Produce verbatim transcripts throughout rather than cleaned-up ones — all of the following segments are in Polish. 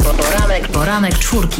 Poranek, poranek czwórki.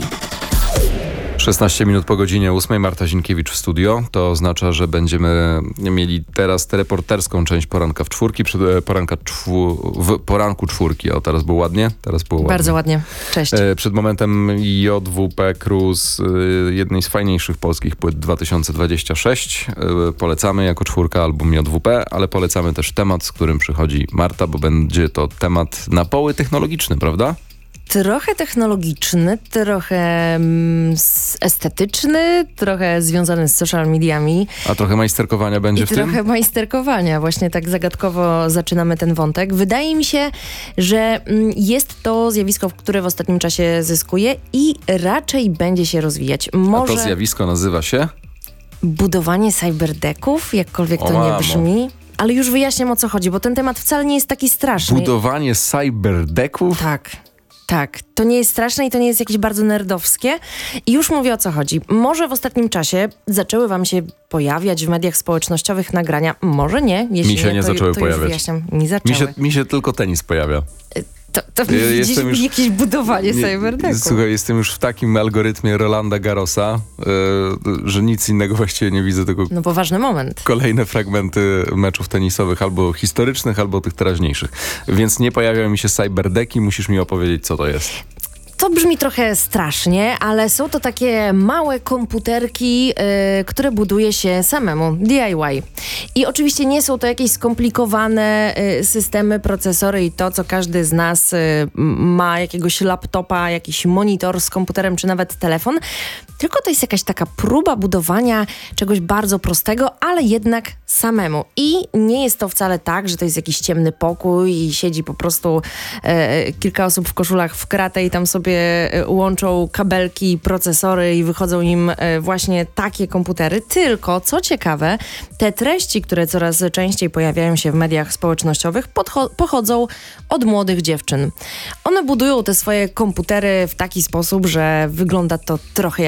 szesnaście minut po godzinie ósmej, Marta Zinkiewicz w studio. To oznacza, że będziemy mieli teraz tę reporterską część poranka w czwórki, przed, poranka czwu, w poranku czwórki. O, teraz było ładnie? Teraz było ładnie. Bardzo ładnie. Cześć. Przed momentem J W P Cruise, jednej z fajniejszych polskich płyt dwa tysiące dwudziesty szósty. Polecamy jako czwórka album J W P, ale polecamy też temat, z którym przychodzi Marta, bo będzie to temat na poły technologiczny, prawda? Trochę technologiczny, trochę mm, estetyczny, trochę związany z social mediami. A trochę majsterkowania będzie I w tym? trochę majsterkowania. Właśnie tak zagadkowo zaczynamy ten wątek. Wydaje mi się, że mm, jest to zjawisko, które w ostatnim czasie zyskuje i raczej będzie się rozwijać. Może A to zjawisko nazywa się? budowanie cyberdecków, jakkolwiek to O, nie mamo. brzmi. Ale już wyjaśniam, o co chodzi, bo ten temat wcale nie jest taki straszny. Budowanie cyberdecków? Tak. Tak, to nie jest straszne i to nie jest jakieś bardzo nerdowskie. I już mówię, o co chodzi. Może w ostatnim czasie zaczęły wam się pojawiać w mediach społecznościowych nagrania. Może nie. Jeśli Mi się nie to, zaczęły to pojawiać. Już wyjaśniam. Mi zaczęły. Mi się, mi się tylko tenis pojawia. To, to Ja widzisz jestem już- jakieś budowanie Nie, cyberdecku. Słuchaj, jestem już w takim algorytmie Rolanda Garrosa, yy, że nic innego właściwie nie widzę, tylko No poważny moment. kolejne fragmenty meczów tenisowych, albo historycznych, albo tych teraźniejszych. Więc nie pojawiają mi się cyberdeki, musisz mi opowiedzieć, co to jest. To brzmi trochę strasznie, ale są to takie małe komputerki, y, które buduje się samemu, D I Y. I oczywiście nie są to jakieś skomplikowane y, systemy, procesory i to, co każdy z nas y, m- ma, jakiegoś laptopa, jakiś monitor z komputerem, czy nawet telefon. Tylko to jest jakaś taka próba budowania czegoś bardzo prostego, ale jednak samemu. I nie jest to wcale tak, że to jest jakiś ciemny pokój i siedzi po prostu e, kilka osób w koszulach w kratę i tam sobie e, łączą kabelki, procesory i wychodzą im e, właśnie takie komputery. Tylko, co ciekawe, te treści, które coraz częściej pojawiają się w mediach społecznościowych, podcho- pochodzą od młodych dziewczyn. One budują te swoje komputery w taki sposób, że wygląda to trochę